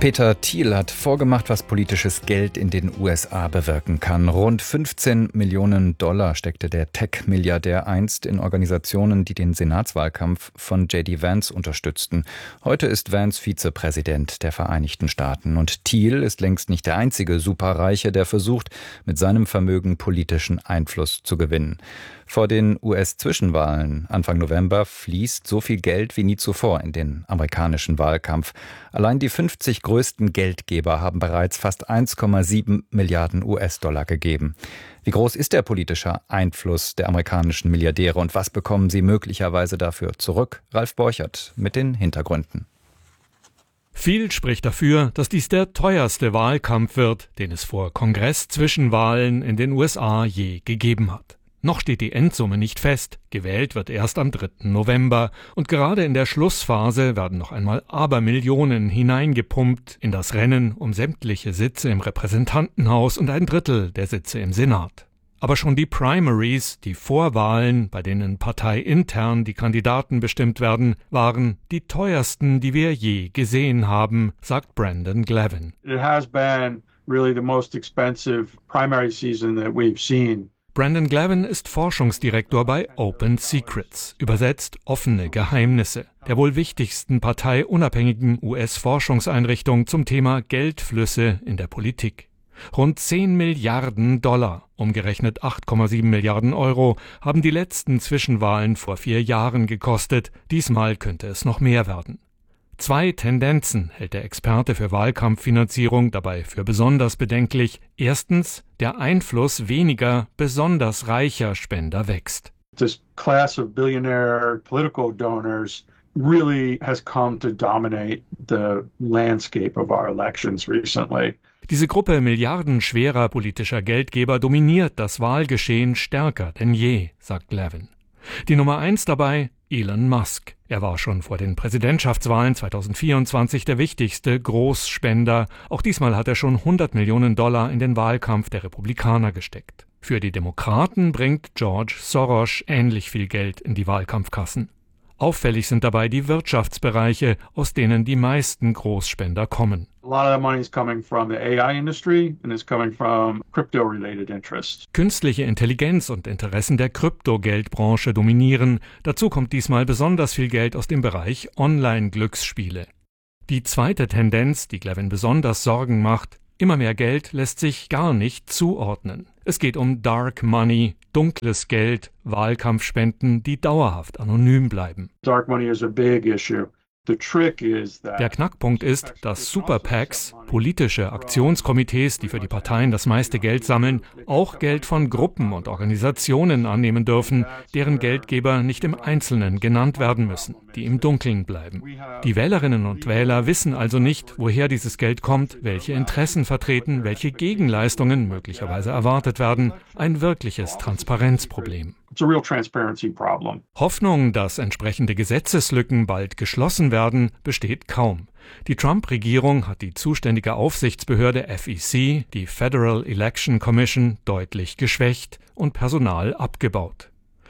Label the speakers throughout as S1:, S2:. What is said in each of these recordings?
S1: Peter Thiel hat vorgemacht, was politisches Geld in den USA bewirken kann. Rund 15 Millionen Dollar steckte der Tech-Milliardär einst in Organisationen, die den Senatswahlkampf von J.D. Vance unterstützten. Heute ist Vance Vizepräsident der Vereinigten Staaten. Und Thiel ist längst nicht der einzige Superreiche, der versucht, mit seinem Vermögen politischen Einfluss zu gewinnen. Vor den US-Zwischenwahlen Anfang November fließt so viel Geld wie nie zuvor in den amerikanischen Wahlkampf. Allein die 50 größten Geldgeber haben bereits fast 1,7 Milliarden US-Dollar gegeben. Wie groß ist der politische Einfluss der amerikanischen Milliardäre und was bekommen sie möglicherweise dafür zurück? Ralf Borchert mit den Hintergründen.
S2: Viel spricht dafür, dass dies der teuerste Wahlkampf wird, den es vor Kongress-Zwischenwahlen in den USA je gegeben hat. Noch steht die Endsumme nicht fest, gewählt wird erst am 3. November und gerade in der Schlussphase werden noch einmal Abermillionen hineingepumpt in das Rennen um sämtliche Sitze im Repräsentantenhaus und ein Drittel der Sitze im Senat. Aber schon die Primaries, die Vorwahlen, bei denen parteiintern die Kandidaten bestimmt werden, waren die teuersten, die wir je gesehen haben, sagt Brandon Glavin.
S3: It has been really the most expensive primary season that we've seen.
S2: Brandon Glavin ist Forschungsdirektor bei Open Secrets, übersetzt offene Geheimnisse, der wohl wichtigsten parteiunabhängigen US-Forschungseinrichtung zum Thema Geldflüsse in der Politik. Rund 10 Milliarden Dollar, umgerechnet 8,7 Milliarden Euro, haben die letzten Zwischenwahlen vor 4 Jahren gekostet. Diesmal könnte es noch mehr werden. 2 Tendenzen hält der Experte für Wahlkampffinanzierung dabei für besonders bedenklich. Erstens, der Einfluss weniger, besonders reicher Spender wächst.
S3: This class of billionaire political donors really has come to dominate the landscape of our elections recently.
S2: Diese Gruppe milliardenschwerer politischer Geldgeber dominiert das Wahlgeschehen stärker denn je, sagt Glavin. Die Nummer 1 dabei, Elon Musk. Er war schon vor den Präsidentschaftswahlen 2024 der wichtigste Großspender. Auch diesmal hat er schon 100 Millionen Dollar in den Wahlkampf der Republikaner gesteckt. Für die Demokraten bringt George Soros ähnlich viel Geld in die Wahlkampfkassen. Auffällig sind dabei die Wirtschaftsbereiche, aus denen die meisten Großspender kommen.
S3: A lot of the money is coming from the AI industry and it's coming from crypto-related interests.
S2: Künstliche Intelligenz und Interessen der Kryptogeldbranche dominieren. Dazu kommt diesmal besonders viel Geld aus dem Bereich Online-Glücksspiele. Die zweite Tendenz, die Glavin besonders Sorgen macht: immer mehr Geld lässt sich gar nicht zuordnen. Es geht um Dark Money, dunkles Geld, Wahlkampfspenden, die dauerhaft anonym bleiben.
S3: Dark money is a big issue. The trick is that
S2: Der Knackpunkt ist, dass Super PACs, politische Aktionskomitees, die für die Parteien das meiste Geld sammeln, auch Geld von Gruppen und Organisationen annehmen dürfen, deren Geldgeber nicht im Einzelnen genannt werden müssen, die im Dunkeln bleiben. Die Wählerinnen und Wähler wissen also nicht, woher dieses Geld kommt, welche Interessen vertreten, welche Gegenleistungen möglicherweise erwartet werden. Ein wirkliches Transparenzproblem.
S3: It's a real transparency problem.
S2: Hoffnung, dass entsprechende Gesetzeslücken bald geschlossen werden, besteht kaum. Die Trump-Regierung hat die zuständige Aufsichtsbehörde FEC, die Federal Election Commission, deutlich geschwächt und Personal abgebaut.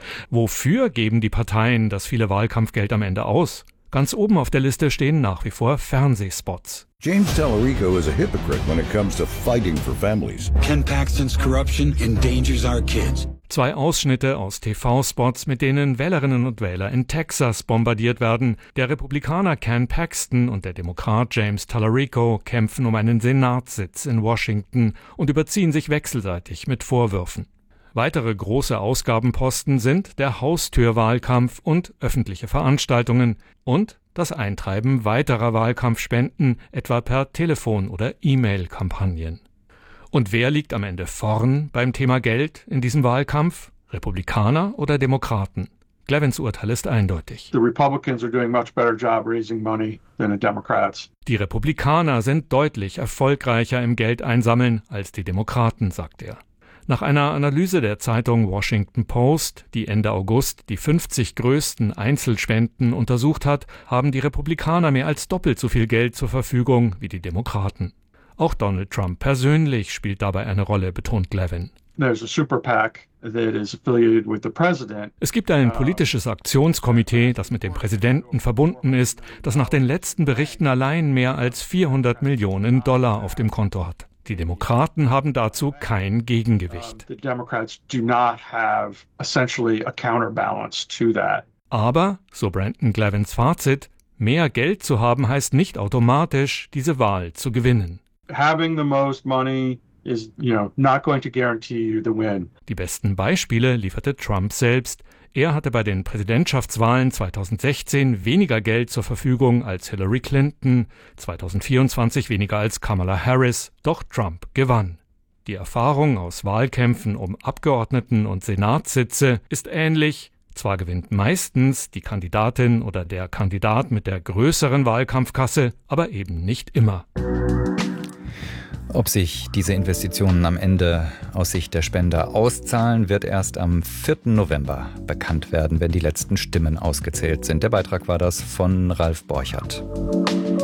S2: Wofür geben die Parteien das viele Wahlkampfgeld am Ende aus? Ganz oben auf der Liste stehen nach wie vor Fernsehspots.
S4: James Tallarico is a hypocrite when it comes to fighting for families.
S5: Ken Paxton's corruption endangers our kids.
S2: 2 Ausschnitte aus TV-Spots, mit denen Wählerinnen und Wähler in Texas bombardiert werden. Der Republikaner Ken Paxton und der Demokrat James Tallarico kämpfen um einen Senatssitz in Washington und überziehen sich wechselseitig mit Vorwürfen. Weitere große Ausgabenposten sind der Haustürwahlkampf und öffentliche Veranstaltungen und das Eintreiben weiterer Wahlkampfspenden, etwa per Telefon- oder E-Mail-Kampagnen. Und wer liegt am Ende vorn beim Thema Geld in diesem Wahlkampf? Republikaner oder Demokraten? Glavins Urteil ist eindeutig.
S3: The Republicans are doing a much better job raising money than the Democrats.
S2: Die Republikaner sind deutlich erfolgreicher im Geldeinsammeln als die Demokraten, sagt er. Nach einer Analyse der Zeitung Washington Post, die Ende August die 50 größten Einzelspenden untersucht hat, haben die Republikaner mehr als doppelt so viel Geld zur Verfügung wie die Demokraten. Auch Donald Trump persönlich spielt dabei eine Rolle, betont Glavin.
S3: There's a super PAC that is affiliated with the president.
S2: Es gibt ein politisches Aktionskomitee, das mit dem Präsidenten verbunden ist, das nach den letzten Berichten allein mehr als $400 Millionen auf dem Konto hat. Die Demokraten haben dazu kein Gegengewicht.
S3: The Democrats do not have essentially a counterbalance to that.
S2: Aber, so Brandon Glavins Fazit, mehr Geld zu haben heißt nicht automatisch, diese Wahl zu gewinnen.
S3: Having the most money is, not going to guarantee you the win.
S2: Die besten Beispiele lieferte Trump selbst. Er hatte bei den Präsidentschaftswahlen 2016 weniger Geld zur Verfügung als Hillary Clinton, 2024 weniger als Kamala Harris, doch Trump gewann. Die Erfahrung aus Wahlkämpfen um Abgeordneten- und Senatssitze ist ähnlich. Zwar gewinnt meistens die Kandidatin oder der Kandidat mit der größeren Wahlkampfkasse, aber eben nicht immer.
S1: Ob sich diese Investitionen am Ende aus Sicht der Spender auszahlen, wird erst am 4. November bekannt werden, wenn die letzten Stimmen ausgezählt sind. Der Beitrag war das von Ralf Borchert.